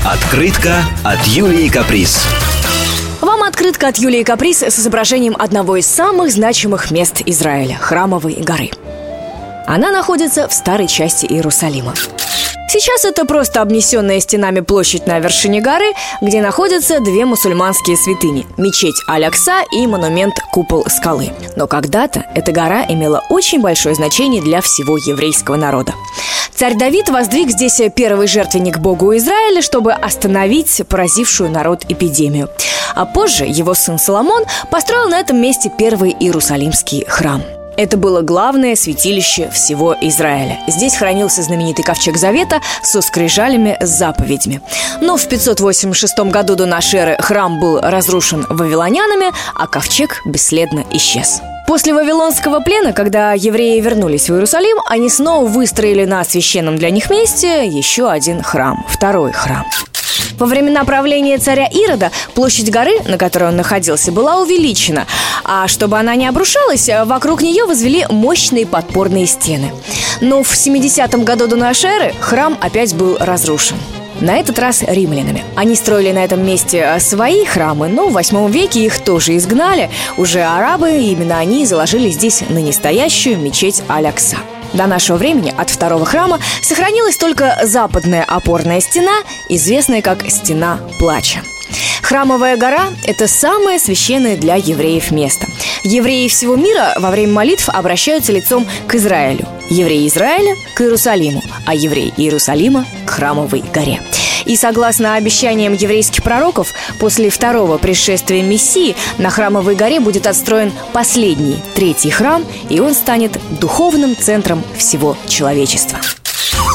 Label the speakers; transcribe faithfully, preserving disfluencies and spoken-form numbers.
Speaker 1: Открытка от Юлии Каприз.
Speaker 2: Вам открытка от Юлии Каприз с изображением одного из самых значимых мест Израиля – Храмовой горы. Она находится в старой части Иерусалима. Сейчас это просто обнесенная стенами площадь на вершине горы, где находятся две мусульманские святыни – мечеть Аль-Акса и монумент Купол скалы. Но когда-то эта гора имела очень большое значение для всего еврейского народа. Царь Давид воздвиг здесь первый жертвенник Богу Израиля, чтобы остановить поразившую народ эпидемию. А позже его сын Соломон построил на этом месте первый Иерусалимский храм. Это было главное святилище всего Израиля. Здесь хранился знаменитый ковчег Завета со скрижалями с заповедями. Но в пятьсот восемьдесят шестом году до нашей эры храм был разрушен вавилонянами, а ковчег бесследно исчез. После Вавилонского плена, когда евреи вернулись в Иерусалим, они снова выстроили на священном для них месте еще один храм, второй храм. Во времена правления царя Ирода площадь горы, на которой он находился, была увеличена, а чтобы она не обрушалась, вокруг нее возвели мощные подпорные стены. Но в семидесятом году до нашей эры храм опять был разрушен. На этот раз римлянами. Они строили на этом месте свои храмы, но в восьмом веке их тоже изгнали. Уже арабы, и именно они заложили здесь настоящую мечеть Аль-Акса. До нашего времени от второго храма сохранилась только западная опорная стена, известная как Стена Плача. Храмовая гора – это самое священное для евреев место. Евреи всего мира во время молитв обращаются лицом к Израилю, евреи Израиля – к Иерусалиму, а евреи Иерусалима – к Храмовой горе. И согласно обещаниям еврейских пророков, после второго пришествия Мессии на Храмовой горе будет отстроен последний, третий храм, и он станет духовным центром всего человечества.